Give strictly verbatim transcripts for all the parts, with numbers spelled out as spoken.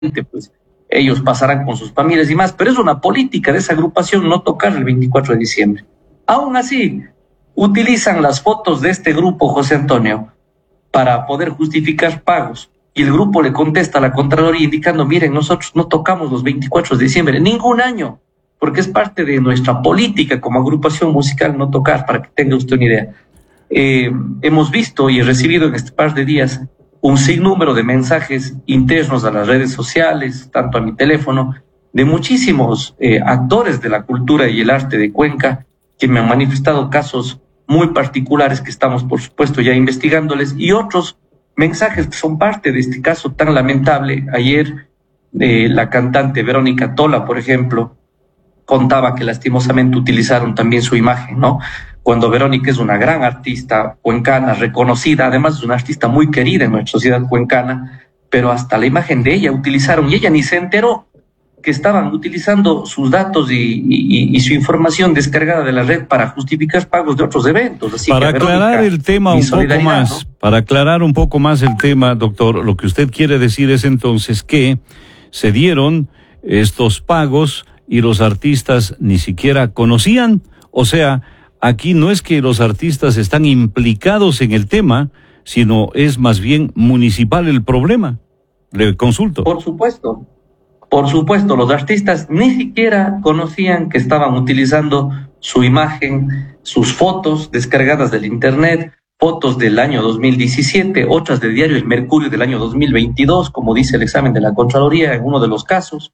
pues ellos pasarán con sus familias y más, pero es una política de esa agrupación no tocar el veinticuatro de diciembre. Aún así, utilizan las fotos de este grupo, José Antonio, para poder justificar pagos. Y el grupo le contesta a la Contraloría indicando, miren, nosotros no tocamos los veinticuatro de diciembre, ningún año, porque es parte de nuestra política como agrupación musical no tocar, para que tenga usted una idea. Eh, hemos visto y he recibido en este par de días un sinnúmero de mensajes internos a las redes sociales, tanto a mi teléfono, de muchísimos eh, actores de la cultura y el arte de Cuenca, que me han manifestado casos muy particulares que estamos, por supuesto, ya investigándoles, y otros mensajes que son parte de este caso tan lamentable. Ayer eh, la cantante Verónica Tola, por ejemplo, contaba que lastimosamente utilizaron también su imagen, ¿no? Cuando Verónica es una gran artista cuencana, reconocida, además es una artista muy querida en nuestra sociedad cuencana, pero hasta la imagen de ella utilizaron y ella ni se enteró que estaban utilizando sus datos y, y, y su información descargada de la red para justificar pagos de otros eventos. Así para que aclarar Verónica, el tema un poco más, ¿no? Para aclarar un poco más el tema, doctor, lo que usted quiere decir es entonces que se dieron estos pagos y los artistas ni siquiera conocían, o sea, aquí no es que los artistas están implicados en el tema, sino es más bien municipal el problema. Le consulto. Por supuesto. Por supuesto, los artistas ni siquiera conocían que estaban utilizando su imagen, sus fotos descargadas del internet, fotos del año dos mil diecisiete, otras del diario El Mercurio del año dos mil veintidós, como dice el examen de la Contraloría en uno de los casos.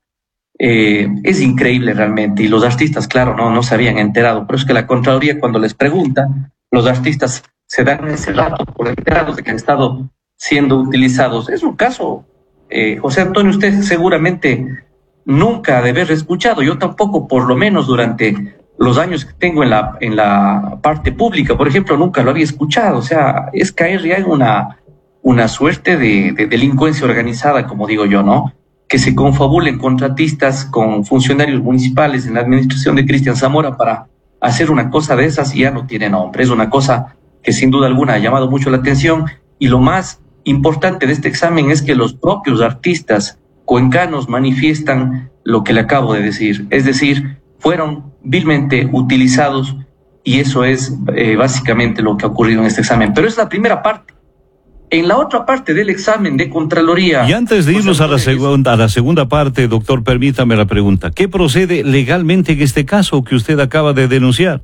Eh, es increíble realmente, y los artistas, claro, no, no se habían enterado, pero es que la Contraloría, cuando les pregunta, los artistas se dan ese rato por enterados de que han estado siendo utilizados. Es un caso... Eh, José Antonio, usted seguramente nunca debe haber escuchado, yo tampoco, por lo menos durante los años que tengo en la, en la parte pública, por ejemplo, nunca lo había escuchado. O sea, es caer ya en una, una suerte de, de delincuencia organizada, como digo yo, ¿no? Que se confabulen contratistas con funcionarios municipales en la administración de Cristian Zamora para hacer una cosa de esas, y ya no tiene nombre. Es una cosa que sin duda alguna ha llamado mucho la atención, y lo más importante de este examen es que los propios artistas cuencanos manifiestan lo que le acabo de decir, es decir, fueron vilmente utilizados, y eso es eh, básicamente lo que ha ocurrido en este examen. Pero es la primera parte. En la otra parte del examen de Contraloría... Y antes de irnos a la, segunda, a la segunda parte, doctor, permítame la pregunta. ¿Qué procede legalmente en este caso que usted acaba de denunciar?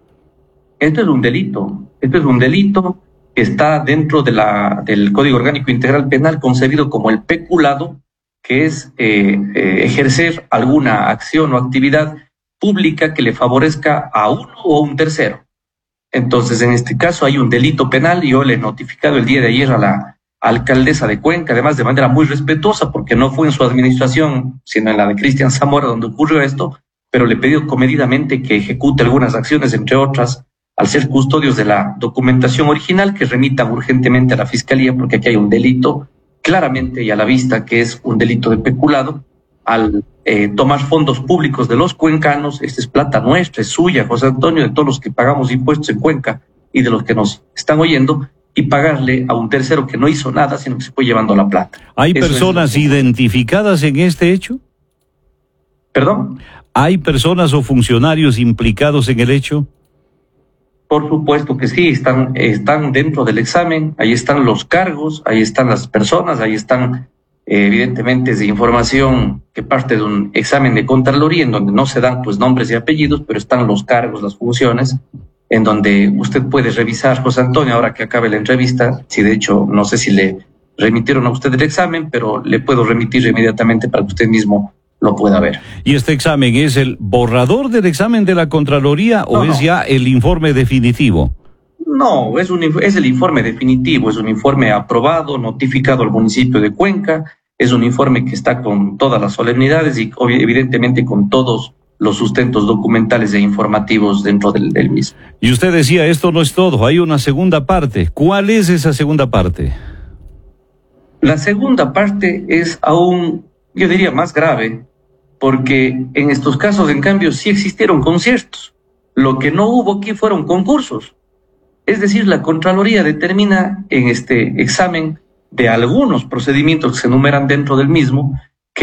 Esto es un delito, esto es un delito... que está dentro de la, del Código Orgánico Integral Penal, concebido como el peculado, que es eh, eh, ejercer alguna acción o actividad pública que le favorezca a uno o a un tercero. Entonces, en este caso hay un delito penal, y yo le he notificado el día de ayer a la alcaldesa de Cuenca, además de manera muy respetuosa, porque no fue en su administración, sino en la de Cristian Zamora donde ocurrió esto, pero le he pedido comedidamente que ejecute algunas acciones, entre otras, al ser custodios de la documentación original, que remitan urgentemente a la Fiscalía, porque aquí hay un delito claramente y a la vista que es un delito de peculado, al eh, tomar fondos públicos de los cuencanos. Esta es plata nuestra, es suya, José Antonio, de todos los que pagamos impuestos en Cuenca y de los que nos están oyendo, y pagarle a un tercero que no hizo nada, sino que se fue llevando la plata. ¿Hay Eso personas es... identificadas en este hecho? ¿Perdón? ¿Hay personas o funcionarios implicados en el hecho? Por supuesto que sí, están, están dentro del examen, ahí están los cargos, ahí están las personas, ahí están eh, evidentemente es de información que parte de un examen de Contraloría, en donde no se dan pues nombres y apellidos, pero están los cargos, las funciones, en donde usted puede revisar, José Antonio, ahora que acabe la entrevista, si de hecho no sé si le remitieron a usted el examen, pero le puedo remitir inmediatamente para que usted mismo lo pueda ver. ¿Y este examen es el borrador del examen de la Contraloría o no, es no. ya el informe definitivo? No, es, un, es el informe definitivo, es un informe aprobado, notificado al municipio de Cuenca, es un informe que está con todas las solemnidades y evidentemente con todos los sustentos documentales e informativos dentro del, del mismo. Y usted decía, esto no es todo, hay una segunda parte. ¿Cuál es esa segunda parte? La segunda parte es aún, yo diría, más grave, porque en estos casos, en cambio, sí existieron conciertos. Lo que no hubo aquí fueron concursos. Es decir, la Contraloría determina en este examen de algunos procedimientos que se enumeran dentro del mismo